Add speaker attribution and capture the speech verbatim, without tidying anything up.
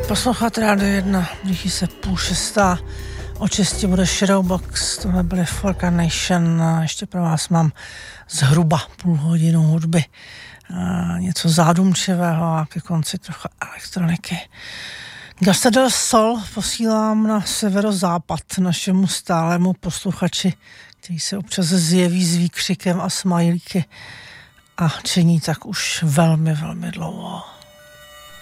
Speaker 1: Poslouchat Rádio jedna, blíží se půl šestá, od šesti bude Shadowbox, tohle byly Forca Nation, a ještě pro vás mám zhruba půl hodinu hudby, a něco zádumčivého a ke konci trochu elektroniky. Gasta del Sol posílám na severozápad našemu stálému posluchači, který se občas zjeví s výkřikem a smajlíky a činí tak už velmi, velmi dlouho.